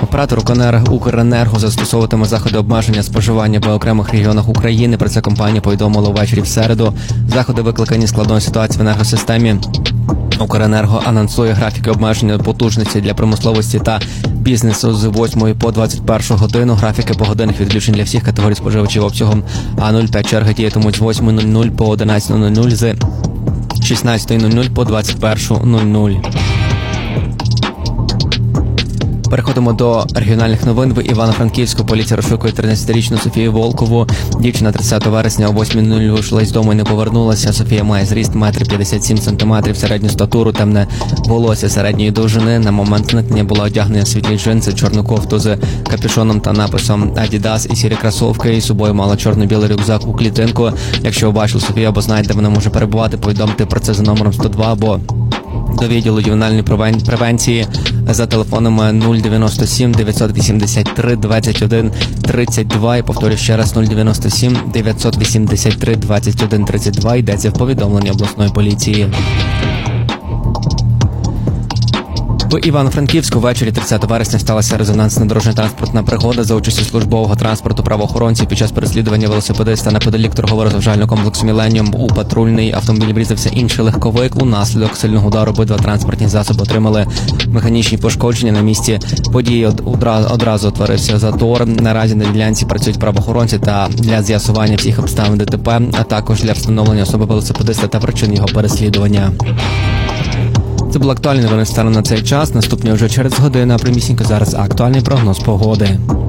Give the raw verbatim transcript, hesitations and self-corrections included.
Оператор «Укренерго» застосовуватиме заходи обмеження споживання в окремих регіонах України. Про це компанія повідомила ввечері в середу. Заходи викликані складною ситуацією в енергосистемі. «Укренерго» анонсує графіки обмеження потужності для промисловості та бізнесу з восьмої по двадцять першу годину. Графіки погодинних відключень для всіх категорій споживачів обсягом А нуль п'ять черги діятимуть з восьмої нуль нуль по одинадцяту нуль нуль, з шістнадцятої нуль нуль по двадцять першу нуль нуль. Переходимо до регіональних новин. В Івано-Франківську поліція розшукує тринадцятирічну Софію Волкову. Дівчина тридцятого вересня о восьмій нуль нуль вийшла з дому і не повернулася. Софія має зріст метр п'ятдесят сім сантиметрів, середню статуру, темне волосся середньої довжини. На момент зникнення була одягнена світлі джинси, чорну кофту з капюшоном та написом Adidas і сірі кросовки. І з собою мала чорно-білий рюкзак у клітинку. Якщо ви бачили Софію або знаєте, де вона може перебувати, повідомте про це за номером сто два або до відділу ювенальної превенції за телефонами нуль дев'яносто сім дев'ятсот вісімдесят три двадцять один тридцять два. І повторюю ще раз, нуль дев'яносто сім дев'ятсот вісімдесят три двадцять один тридцять два. Йдеться в повідомленні обласної поліції. В Івано-Франківську ввечері тридцятого вересня сталася резонансна дорожньо-транспортна пригода за участі службового транспорту правоохоронців. Під час переслідування велосипедиста неподалік торгово-розважального комплексу «Міленіум» у патрульний автомобіль врізався інший легковик. Унаслідок сильного удару обидва транспортні засоби отримали механічні пошкодження. На місці події одразу утворився затор. Наразі на ділянці працюють правоохоронці та для з'ясування всіх обставин ДТП, а також для встановлення особи велосипедиста та причин його переслідування. Це були актуальні новини станом на цей час. Наступні вже через годину, а примісінько зараз актуальний прогноз погоди.